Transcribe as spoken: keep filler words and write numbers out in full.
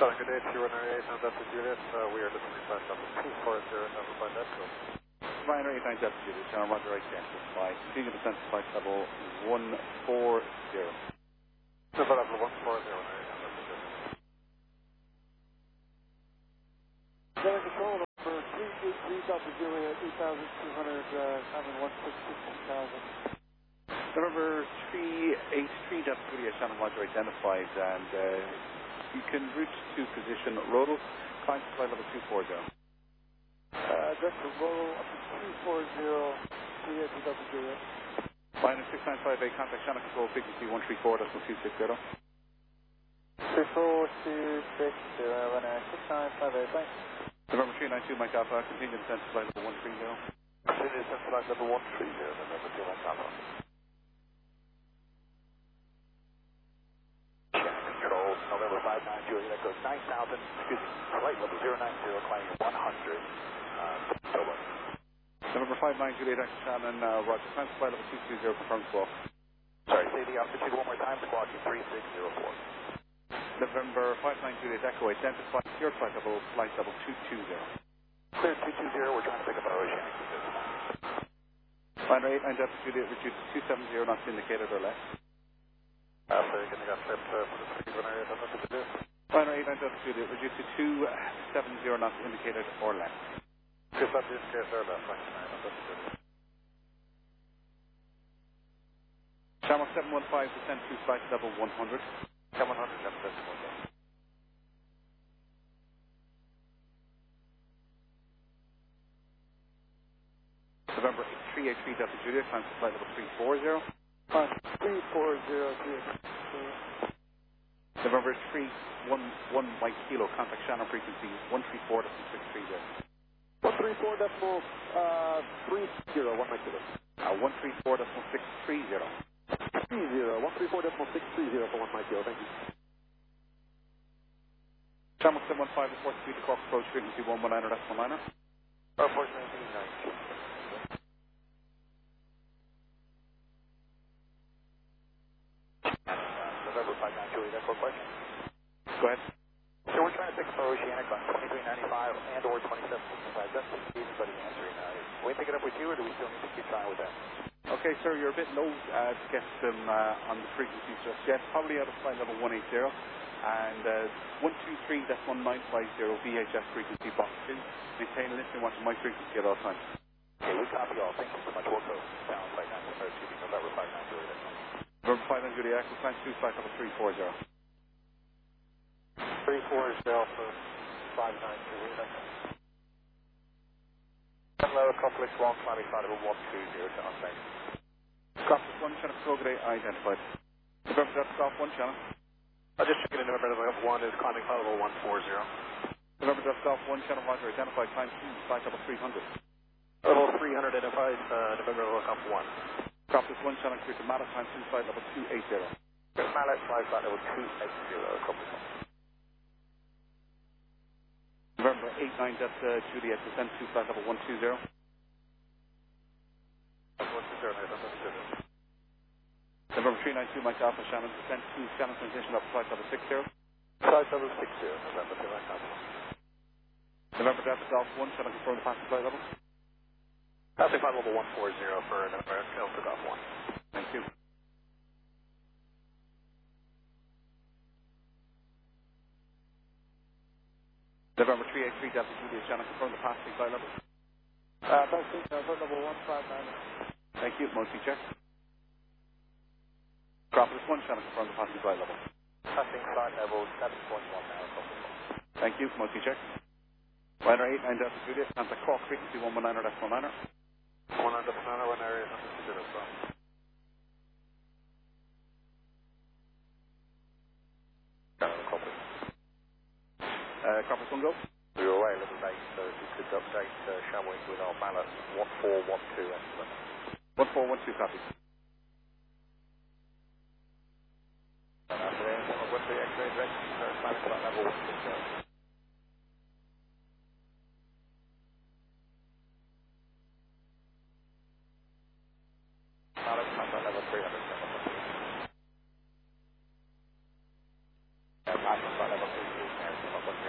Starting good day, two one nine eight, Delta Juliet. Uh, we are listening to flight level two four zero, Delta flight Delta. Ryanair eight nine Delta Juliet, Channel Roger right Delta flight. Continue to descent to flight level one four zero. Delta level one four zero, Delta Juliet. Delta control number three eight three Delta Juliet, eight thousand two hundred, uh, having one six six two thousand. November three eight three Delta Juliet, Channel Roger identified, and uh, you can route to position Rodal, climb to flight level two four zero. Uh, that's the roll up to two four zero, three eight three Delta Juliet. Line six nine five eight, contact channel control frequency one three four two six zero. three four two six zero, Ryanair six nine five eight, thanks. November three nine two, Mike Alpha, continue to descent to flight level one three zero. Continue to descent to flight level one three zero, November two Mike Alpha. November five nine Juliet, that goes nine thousand, excuse me, flight level zero nine zero, climbing one hundred, uh, over. November five nine Juliet, Echo Shannon, uh, Roger, climb to flight level two two zero, confirm squawk. Sorry, say the altitude one more time, squawking three six zero four. November five nine Juliet, Echo, identify your flight level, flight level two two zero. Clear two two zero, we're trying to pick up our oceanic position. Ryanair eight nine Delta Juliet, reduced to two seven zero, knots indicated or less. Uh, so you're going to get flipped uh, for the three one area, that's what to do. Ryanair eight nine Delta Juliet, reduced to two seven zero, knots indicated or less. Just up this case there, left, thanks, man, that's what to do. Channel seven one five, descent to flight level one hundred. Come one hundred, left, that's one. November three eight three Delta Juliet, climb to flight level three four zero. Uh, three four zero, three. November three one one Mike Kilo, contact channel frequency one three four six three zero. one three four decimal, uh, three zero, one Mike Kilo. Uh, one three four six three zero. three zero, one three four decimal six three zero for one Mike Kilo, thank you. Channel seven one five, report speed to Cork approach frequency one one nine decimal nine. Uh, four nineteen nine. November five nine Juliet, that's one question. Go ahead. So we're trying to pick up our oceanic on twenty-three ninety-five and or twenty-seven sixty-five. That's what everybody answering. Uh, can we pick it up with you, or do we still need to keep trying with that? Okay, sir, you're a bit low uh, to get them uh, on the frequencies just yet. Probably out of flight level one eighty. And uh, one two three one nine five zero V H F frequency box two. Maintain listening watch my frequency at all times. Okay, we copy all. Thank you so much. We'll go down flight nine, or excuse me, November five nine Juliet. November five nine Juliet, Echo, climb to flight level three four zero. three four zero for five nine Juliet. Hello, complex one, climbing flight level one two zero to unbank. Complex one, channel Prograde identified. November Delta Golf one channel. I'll just check in November Delta one is climbing flight level one four zero. November Delta Golf one channel Roger identified, climb two, flight level three hundred. Level three hundred identified, uh, November Delta one. Complex one channel clear to Mallet, climb two, flight level two eight zero. Mallet, flight level two eight zero, complex one. November eight nine Delta Juliet, descent to flight level one two zero. one two zero, that's one two zero. November three nine two Mike Alpha Shannon, descent to Shannon transition up to flight level six zero. Flight level six zero, November two Mike Alpha. November Delta Golf one, Shannon confirm the passing flight level. Passing flight level one four zero for November Delta Golf one. Thank you. November three eight three Delta Juliet, Shannon confirm the passing flight level. Uh, passing, uh, flight level one five nine. Thank you, multi-check. Acropolis one, Shannon confirm the passing flight level. Passing flight level seven point one now, complex one. Thank you, multi-check. Ryanair eight nine Delta Juliet, contact Cork frequency one one nine decimal nine. one nine decimal nine, one area, nothing to do as well. Complex. Uh, Acropolis one go. We were away a little late, so if you could update uh, Shamwick with our Mallet one four one two estimate. one four one two copy. And after that, what's the X-ray direction? So climbing flight level one two zero. Mallet, climb flight level three hundred. Yeah, passing flight level three